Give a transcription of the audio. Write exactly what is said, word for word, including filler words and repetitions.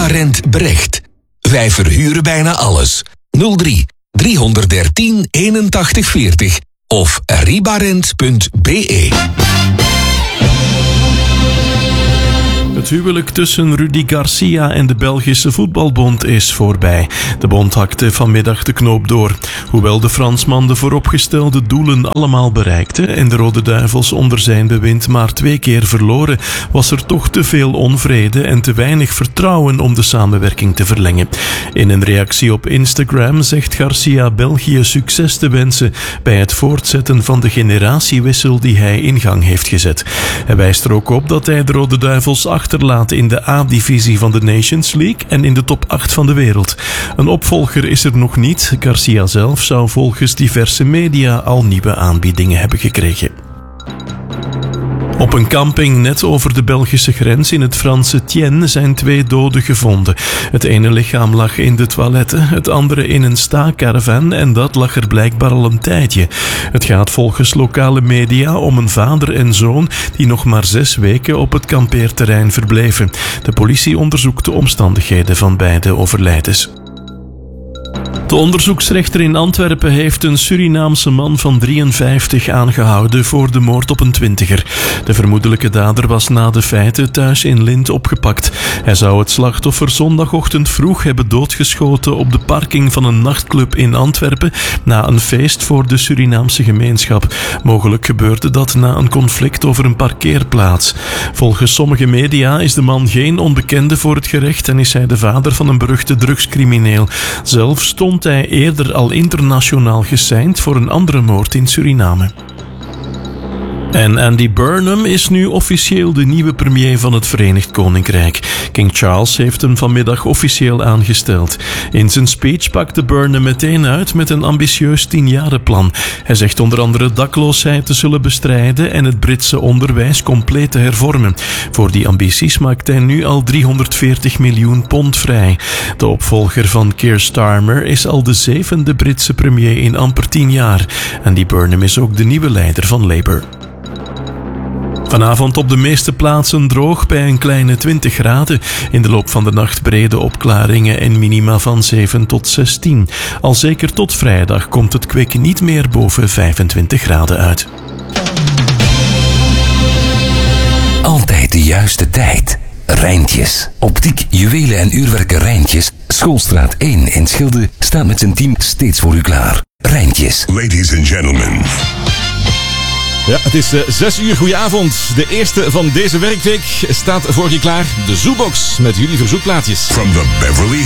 Ribarent Brecht. Wij verhuren bijna alles. nul drie driehonderddertien eenentachtig veertig of ribarent punt b e. Het huwelijk tussen Rudy Garcia en de Belgische Voetbalbond is voorbij. De bond hakte vanmiddag de knoop door. Hoewel de Fransman de vooropgestelde doelen allemaal bereikte en de Rode Duivels onder zijn bewind maar twee keer verloren, was er toch te veel onvrede en te weinig vertrouwen om de samenwerking te verlengen. In een reactie op Instagram zegt Garcia België succes te wensen bij het voortzetten van de generatiewissel die hij in gang heeft gezet. Hij wijst er ook op dat hij de Rode Duivels achterlaat in de A-divisie van de Nations League en in de top acht van de wereld. Een opvolger is er nog niet. Garcia zelf zou volgens diverse media al nieuwe aanbiedingen hebben gekregen. Op een camping net over de Belgische grens in het Franse Thiene zijn twee doden gevonden. Het ene lichaam lag in de toiletten, het andere in een staakarvan en dat lag er blijkbaar al een tijdje. Het gaat volgens lokale media om een vader en zoon die nog maar zes weken op het kampeerterrein verbleven. De politie onderzoekt de omstandigheden van beide overlijdens. De onderzoeksrechter in Antwerpen heeft een Surinaamse man van drieënvijftig aangehouden voor de moord op een twintiger. De vermoedelijke dader was na de feiten thuis in Lint opgepakt. Hij zou het slachtoffer zondagochtend vroeg hebben doodgeschoten op de parking van een nachtclub in Antwerpen na een feest voor de Surinaamse gemeenschap. Mogelijk gebeurde dat na een conflict over een parkeerplaats. Volgens sommige media is de man geen onbekende voor het gerecht en is hij de vader van een beruchte drugscrimineel. Zelf stond hij eerder al internationaal geseind voor een andere moord in Suriname. En Andy Burnham is nu officieel de nieuwe premier van het Verenigd Koninkrijk. King Charles heeft hem vanmiddag officieel aangesteld. In zijn speech pakte Burnham meteen uit met een ambitieus tienjarenplan. Hij zegt onder andere dakloosheid te zullen bestrijden en het Britse onderwijs compleet te hervormen. Voor die ambities maakt hij nu al driehonderdveertig miljoen pond vrij. De opvolger van Keir Starmer is al de zevende Britse premier in amper tien jaar. Andy Burnham is ook de nieuwe leider van Labour. Vanavond op de meeste plaatsen droog bij een kleine twintig graden. In de loop van de nacht brede opklaringen en minima van zeven tot zestien. Al zeker tot vrijdag komt het kwik niet meer boven vijfentwintig graden uit. Altijd de juiste tijd. Rijntjes. Optiek, juwelen en uurwerken Rijntjes. Schoolstraat één in Schilde staat met zijn team steeds voor u klaar. Rijntjes. Ladies and gentlemen. Ja, het is uh, zes uur. Goedenavond. De eerste van deze werkweek staat voor je klaar. De Zoobox met jullie verzoekplaatjes. From the Beverly